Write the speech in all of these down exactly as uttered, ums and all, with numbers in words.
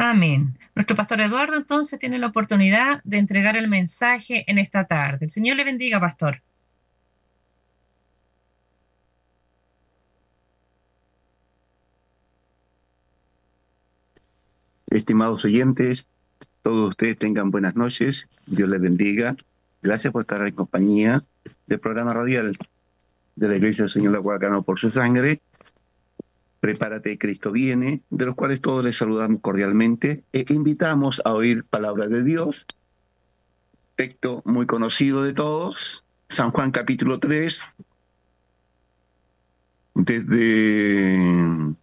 Amén. Nuestro pastor Eduardo entonces tiene la oportunidad de entregar el mensaje en esta tarde. El Señor le bendiga, pastor. Estimados oyentes, todos ustedes tengan buenas noches, Dios les bendiga. Gracias por estar en compañía del programa radial de la Iglesia del Señor Laguacano por su sangre. Prepárate, Cristo viene, de los cuales todos les saludamos cordialmente e invitamos a oír palabra de Dios, texto muy conocido de todos, San Juan capítulo tres, desde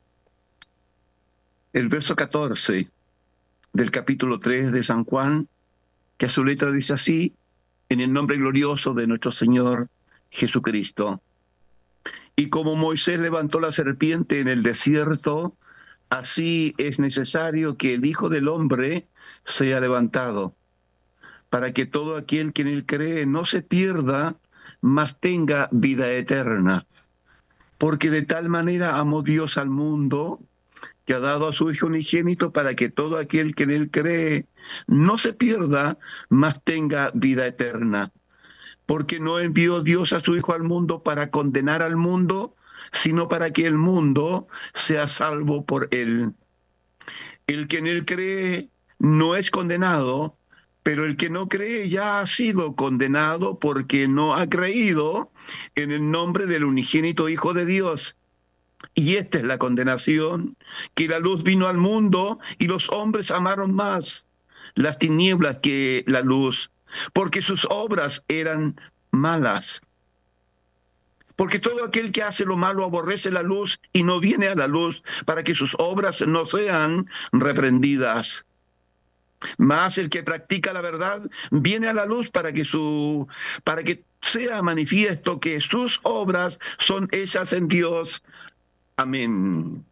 el verso catorce del capítulo tres de San Juan, que a su letra dice así: en el nombre glorioso de nuestro Señor Jesucristo. Y como Moisés levantó la serpiente en el desierto, así es necesario que el Hijo del Hombre sea levantado, para que todo aquel que en él cree no se pierda, mas tenga vida eterna. Porque de tal manera amó Dios al mundo, que ha dado a su Hijo unigénito, para que todo aquel que en él cree no se pierda, mas tenga vida eterna. Porque no envió Dios a su Hijo al mundo para condenar al mundo, sino para que el mundo sea salvo por él. El que en él cree no es condenado, pero el que no cree ya ha sido condenado porque no ha creído en el nombre del unigénito Hijo de Dios. Y esta es la condenación, que la luz vino al mundo y los hombres amaron más las tinieblas que la luz, porque sus obras eran malas. Porque todo aquel que hace lo malo aborrece la luz y no viene a la luz para que sus obras no sean reprendidas. Mas el que practica la verdad viene a la luz para que su, para que sea manifiesto que sus obras son hechas en Dios. Amén.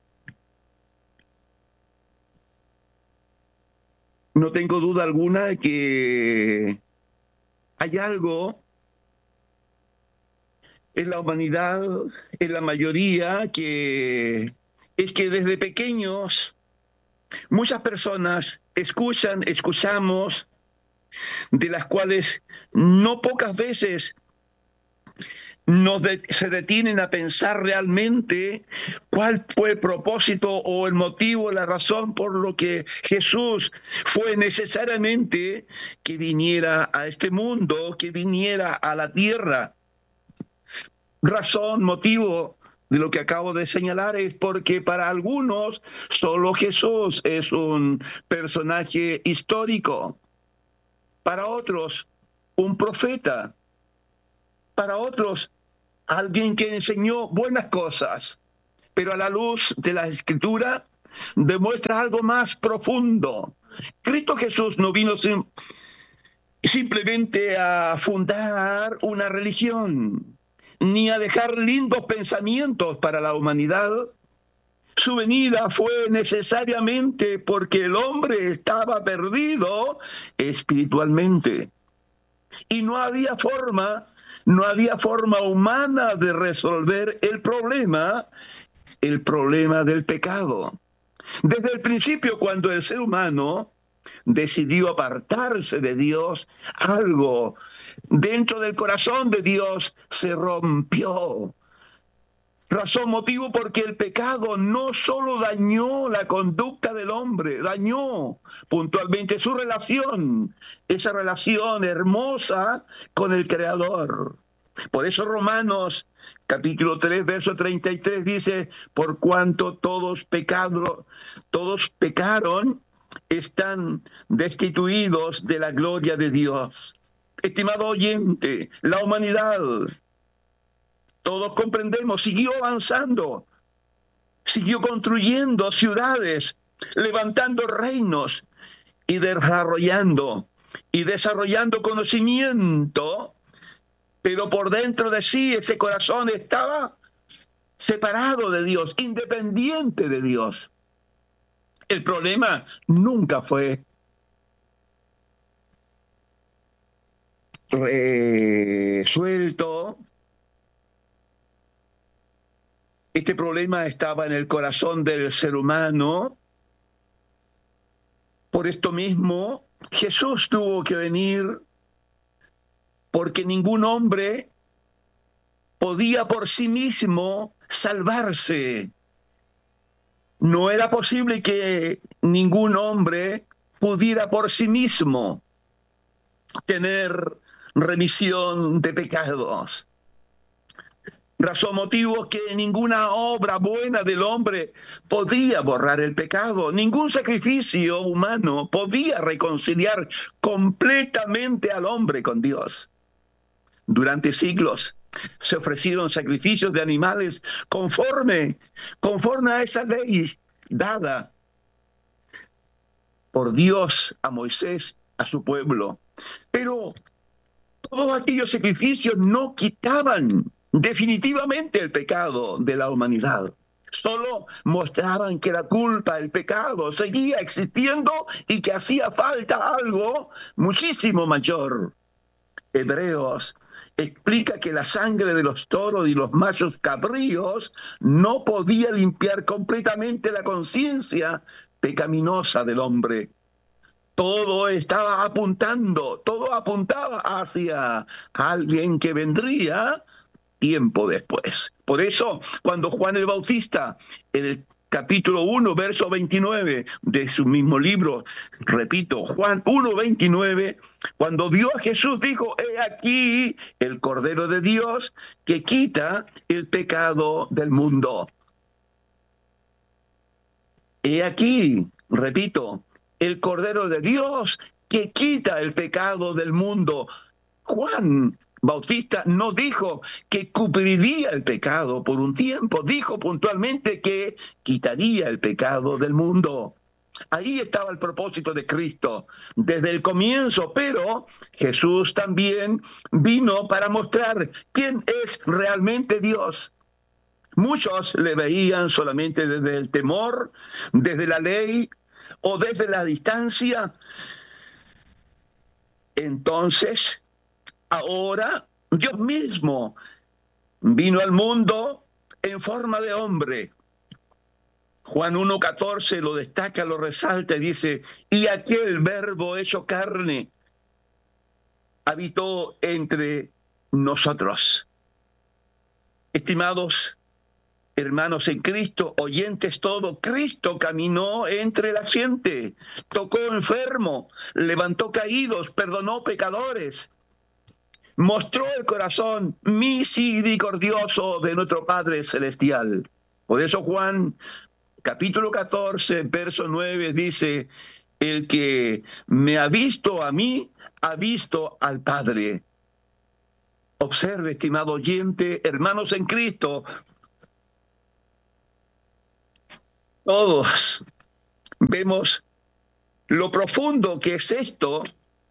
No tengo duda alguna de que hay algo en la humanidad, en la mayoría, que es que desde pequeños muchas personas escuchan, escuchamos, de las cuales no pocas veces nos de, se detienen a pensar realmente cuál fue el propósito o el motivo, la razón por lo que Jesús fue necesariamente que viniera a este mundo, que viniera a la tierra. Razón, motivo de lo que acabo de señalar es porque para algunos solo Jesús es un personaje histórico, para otros un profeta, para otros alguien que enseñó buenas cosas, pero a la luz de la Escritura demuestra algo más profundo. Cristo Jesús no vino sim simplemente a fundar una religión, ni a dejar lindos pensamientos para la humanidad. Su venida fue necesariamente porque el hombre estaba perdido espiritualmente. Y no había forma, no había forma humana de resolver el problema, el problema del pecado. Desde el principio, cuando el ser humano decidió apartarse de Dios, algo dentro del corazón de Dios se rompió. Razón, motivo, porque el pecado no solo dañó la conducta del hombre, dañó puntualmente su relación, esa relación hermosa con el Creador. Por eso Romanos capítulo tres, verso treinta y tres dice: por cuanto todos pecados, todos pecaron, están destituidos de la gloria de Dios. Estimado oyente, la humanidad, todos comprendemos, siguió avanzando, siguió construyendo ciudades, levantando reinos y desarrollando, y desarrollando conocimiento, pero por dentro de sí ese corazón estaba separado de Dios, independiente de Dios. El problema nunca fue resuelto. Este problema estaba en el corazón del ser humano Por esto mismo, Jesús tuvo que venir, porque ningún hombre podía por sí mismo salvarse. No era posible que ningún hombre pudiera por sí mismo tener remisión de pecados. Razón, motivo que ninguna obra buena del hombre podía borrar el pecado. Ningún sacrificio humano podía reconciliar completamente al hombre con Dios. Durante siglos se ofrecieron sacrificios de animales conforme, conforme a esa ley dada por Dios a Moisés, a su pueblo. Pero todos aquellos sacrificios no quitaban definitivamente el pecado de la humanidad. Solo mostraban que la culpa, el pecado, seguía existiendo y que hacía falta algo muchísimo mayor. Hebreos explica que la sangre de los toros y los machos cabríos no podía limpiar completamente la conciencia pecaminosa del hombre. Todo estaba apuntando, todo apuntaba hacia alguien que vendría tiempo después. Por eso, cuando Juan el Bautista, en el capítulo uno, verso veintinueve de su mismo libro, repito, Juan uno, veintinueve, cuando vio a Jesús dijo, he aquí el Cordero de Dios que quita el pecado del mundo. He aquí, repito, el Cordero de Dios que quita el pecado del mundo. Juan Bautista no dijo que cubriría el pecado por un tiempo, dijo puntualmente que quitaría el pecado del mundo. Ahí estaba el propósito de Cristo desde el comienzo, pero Jesús también vino para mostrar quién es realmente Dios. Muchos le veían solamente desde el temor, desde la ley o desde la distancia. Entonces, ahora Dios mismo vino al mundo en forma de hombre. Juan uno catorce lo destaca, lo resalta y dice, y aquel verbo hecho carne habitó entre nosotros. Estimados hermanos en Cristo, oyentes todos, Cristo caminó entre la gente, tocó enfermo, levantó caídos, perdonó pecadores, mostró el corazón misericordioso de nuestro Padre Celestial. Por eso Juan, capítulo catorce, verso nueve, dice, el que me ha visto a mí, ha visto al Padre. Observe, estimado oyente, hermanos en Cristo, todos vemos lo profundo que es esto.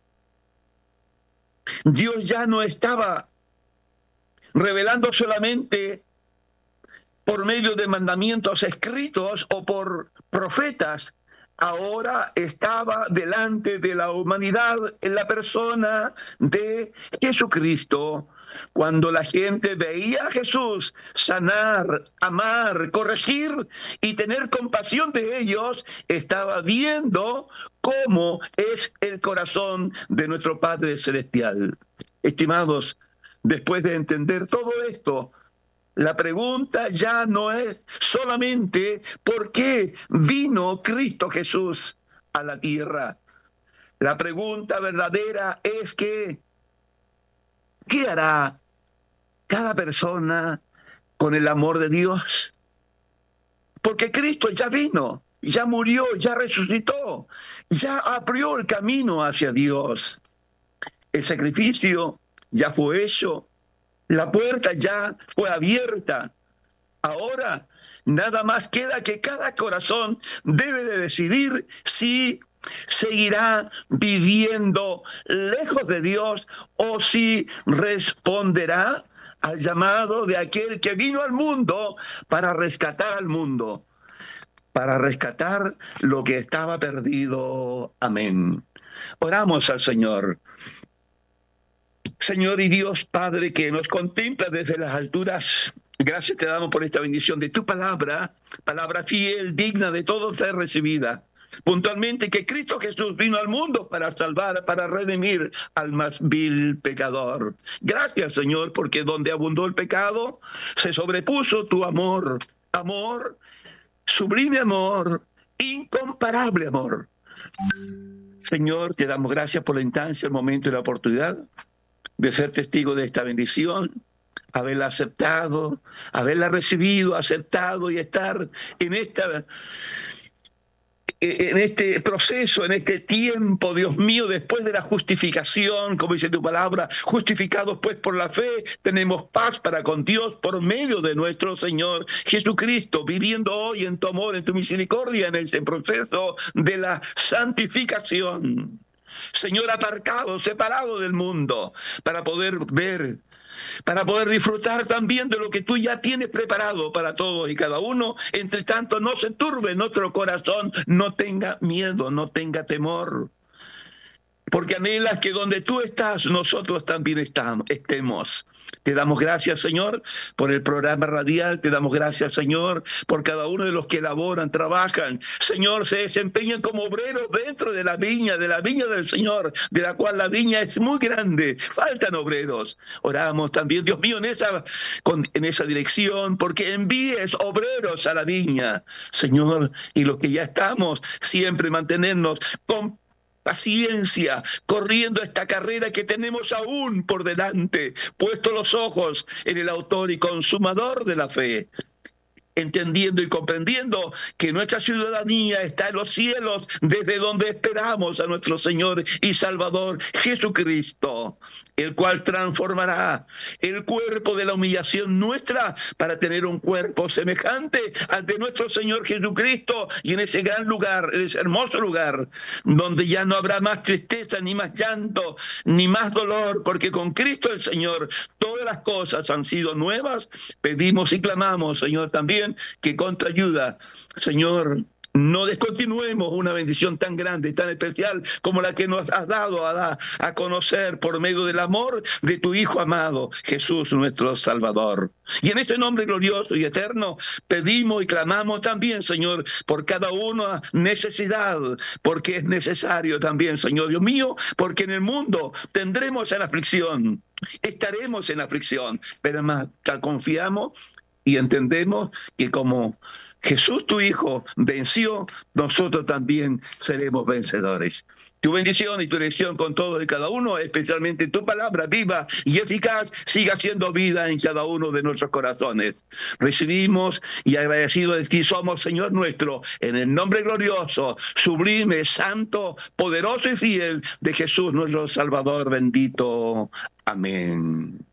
Dios ya no estaba revelando solamente por medio de mandamientos escritos o por profetas. Ahora estaba delante de la humanidad en la persona de Jesucristo. Cuando la gente veía a Jesús sanar, amar, corregir y tener compasión de ellos, estaba viendo cómo es el corazón de nuestro Padre Celestial. Estimados, después de entender todo esto, la pregunta ya no es solamente por qué vino Cristo Jesús a la tierra. La pregunta verdadera es que, ¿qué hará cada persona con el amor de Dios? Porque Cristo ya vino, ya murió, ya resucitó, ya abrió el camino hacia Dios. El sacrificio ya fue hecho. La puerta ya fue abierta. Ahora nada más queda que cada corazón debe de decidir si seguirá viviendo lejos de Dios o si responderá al llamado de aquel que vino al mundo para rescatar al mundo, para rescatar lo que estaba perdido. Amén. Oramos al Señor. Señor y Dios Padre, que nos contempla desde las alturas, gracias te damos por esta bendición de tu palabra, palabra fiel, digna de todo ser recibida. puntualmente que Cristo Jesús vino al mundo para salvar, para redimir al más vil pecador. Gracias, Señor, porque donde abundó el pecado, se sobrepuso tu amor, amor, sublime amor, incomparable amor. Señor, te damos gracias por la instancia, el momento y la oportunidad de ser testigo de esta bendición, haberla aceptado, haberla recibido, aceptado y estar en esta... en este proceso, en este tiempo, Dios mío, después de la justificación, como dice tu palabra, justificados pues por la fe, tenemos paz para con Dios por medio de nuestro Señor Jesucristo, viviendo hoy en tu amor, en tu misericordia, en ese proceso de la santificación. Señor, aparcado, separado del mundo, para poder ver, para poder disfrutar también de lo que tú ya tienes preparado para todos y cada uno. Entre tanto, no se turbe nuestro corazón, no tenga miedo, no tenga temor, porque anhelas que donde tú estás, nosotros también estamos, estemos. Te damos gracias, Señor, por el programa radial. Te damos gracias, Señor, por cada uno de los que laboran, trabajan. Señor, se desempeñan como obreros dentro de la viña, de la viña del Señor, de la cual la viña es muy grande. Faltan obreros. Oramos también, Dios mío, en esa, con, en esa dirección, porque envíes obreros a la viña, Señor, y los que ya estamos, siempre mantenernos con paciencia, corriendo esta carrera que tenemos aún por delante, puesto los ojos en el autor y consumador de la fe, entendiendo y comprendiendo que nuestra ciudadanía está en los cielos, desde donde esperamos a nuestro Señor y Salvador Jesucristo, el cual transformará el cuerpo de la humillación nuestra para tener un cuerpo semejante al de nuestro Señor Jesucristo, y en ese gran lugar, en ese hermoso lugar, donde ya no habrá más tristeza, ni más llanto, ni más dolor, porque con Cristo el Señor todas las cosas han sido nuevas. Pedimos y clamamos, Señor, también que con tu ayuda, Señor, no descontinuemos una bendición tan grande, tan especial como la que nos has dado a, dar, a conocer por medio del amor de tu Hijo amado, Jesús nuestro Salvador. Y en ese nombre glorioso y eterno pedimos y clamamos también, Señor, por cada una necesidad, porque es necesario también, Señor Dios mío, porque en el mundo tendremos en aflicción, estaremos en aflicción, pero más confiamos y entendemos que como Jesús, tu Hijo, venció, nosotros también seremos vencedores. Tu bendición y tu dirección con todos y cada uno, especialmente tu palabra viva y eficaz, siga siendo vida en cada uno de nuestros corazones. Recibimos y agradecidos de ti somos, Señor nuestro, en el nombre glorioso, sublime, santo, poderoso y fiel de Jesús, nuestro Salvador bendito. Amén.